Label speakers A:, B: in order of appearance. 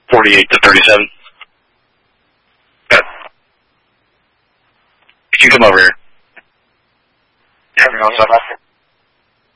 A: 48 to 37. Good. You can come over here.
B: Yeah,